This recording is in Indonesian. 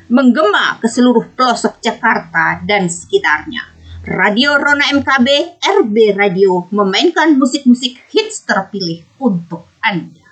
menggema ke seluruh pelosok Jakarta dan sekitarnya. Radio Rona MKB, RB Radio memainkan musik-musik hits terpilih untuk Anda.